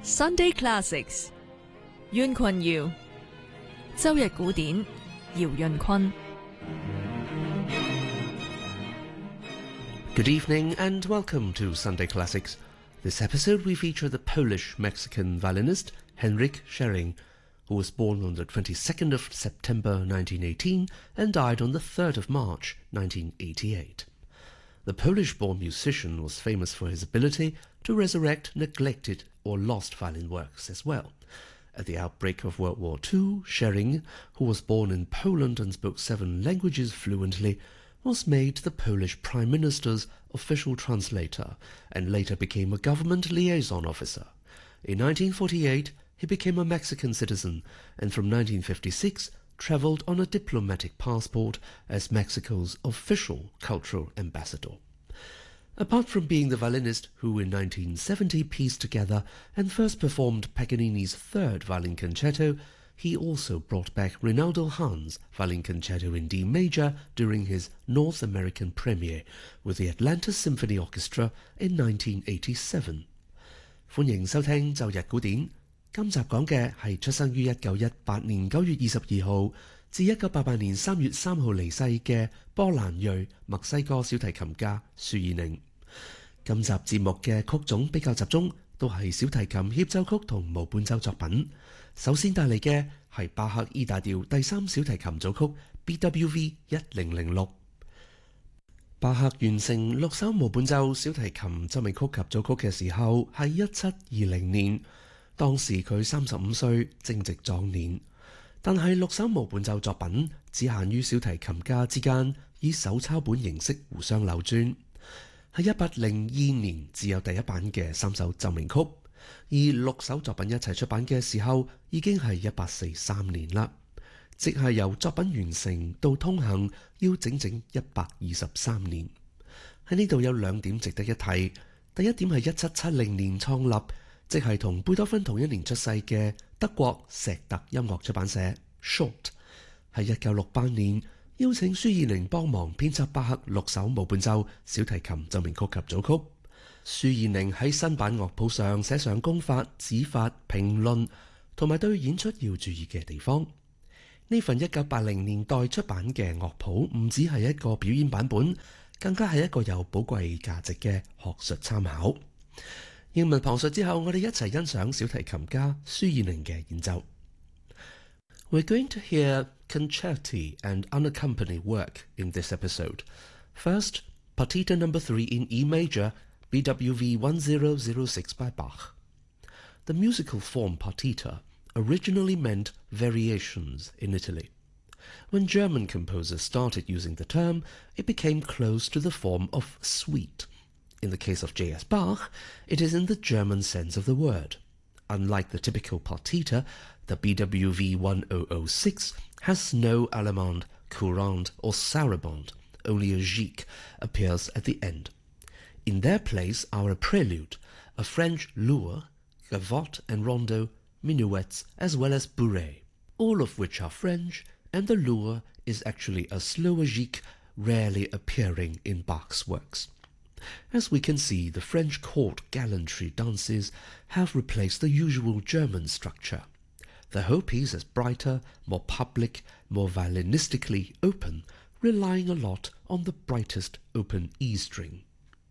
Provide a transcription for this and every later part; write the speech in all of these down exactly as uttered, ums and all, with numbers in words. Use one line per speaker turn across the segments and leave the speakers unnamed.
Sunday Classics 袁群耀，周日古典姚潤坤。
Good evening and welcome to Sunday Classics. This episode we feature the Polish-Mexican violinist Henryk Schering, who was born on the twenty-second of September nineteen eighteen and died on the third of March nineteen eighty-eight. The Polish-born musician was famous for his ability to resurrect neglected or lost violin works as well. At the outbreak of World War Two, Schering, who was born in Poland and spoke seven languages fluently, was made the Polish Prime Minister's official translator and later became a government liaison officer. In nineteen forty-eight, he became a Mexican citizen and from nineteen fifty-six travelled on a diplomatic passport as Mexico's official cultural ambassador. Apart from being the violinist who in nineteen seventy pieced together and first performed Paganini's third violin concerto, he also brought back Reynaldo Hahn's violin concerto in D major during his North American premiere with the Atlanta Symphony Orchestra in nineteen eighty-seven. 歡迎收聽周日古典。今集講嘅係出生於一九一八年九月二十二號至一九八八年三月三號離世嘅波蘭裔墨西哥小提琴家舒爾寧。今集節目嘅曲種比較集中，都係小提琴協奏曲同無伴奏作品。首先帶嚟嘅係巴赫 E 大調第三小提琴組曲 B W V 一零零六。巴赫完成六首無伴奏小提琴奏鳴曲及組曲嘅時候係一七二零年，當時佢三十五歲，正值壯年。但係六首無伴奏作品只限於小提琴家之間以手抄本形式互相流轉。喺一八零二年只有第一版嘅三首奏鳴曲，而六首作品一齊出版嘅時候已經係一八四三年啦，即係由作品完成到通行要整整一百二十三年。喺呢度有兩點值得一提。第一點係一七七零年創立，即係同貝多芬同一年出世嘅德國石特音樂出版社 Schott， 喺一九六八年邀請舒爾寧幫忙編輯巴赫六首無伴奏小提琴奏鳴曲及組曲。舒爾寧喺新版樂譜上寫上功法、指法、評論同埋對演出要注意嘅地方。呢份一九八零年代出版嘅樂譜唔只係一個表演版本，更加係一個有寶貴價值嘅學術參考。英文旁述之後，我哋一齊欣賞小提琴家舒爾寧嘅演奏。We're going to hear concerti and unaccompanied work in this episode. First, Partita number three in E major, B W V one thousand six by Bach. The musical form partita originally meant variations in Italy. When German composers started using the term, it became close to the form of suite. In the case of J S Bach, it is in the German sense of the word. Unlike the typical partita, the B W V one thousand six has no allemande, courante or sarabande, only a gigue appears at the end. In their place are a prelude, a French lour, gavotte and rondo, minuets as well as bourrée, all of which are French, and the lour is actually a slower gigue rarely appearing in Bach's works. As we can see, the French court gallantry dances have replaced the usual German structure. The whole piece is brighter, more public, more violinistically open, relying a lot on the brightest open E string.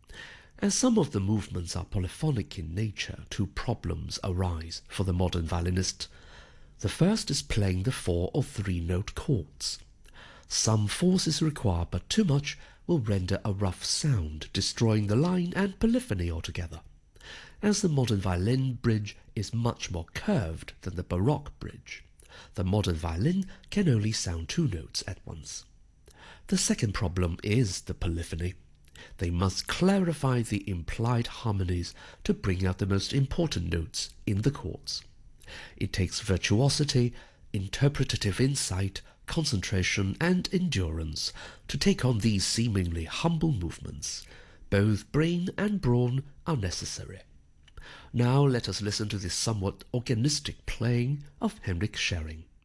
As some of the movements are polyphonic in nature, two problems arise for the modern violinist. The first is playing the four or three-note chords. Some force is required, but too much will render a rough sound, destroying the line and polyphony altogether. As the modern violin bridge is much more curved than the Baroque bridge, the modern violin can only sound two notes at once. The second problem is the polyphony. They must clarify the implied harmonies to bring out the most important notes in the chords. It takes virtuosity, interpretative insight, concentration and endurance to take on these seemingly humble movements. Both brain and brawn are necessary. Now let us listen to this somewhat organistic playing of Henryk Schering.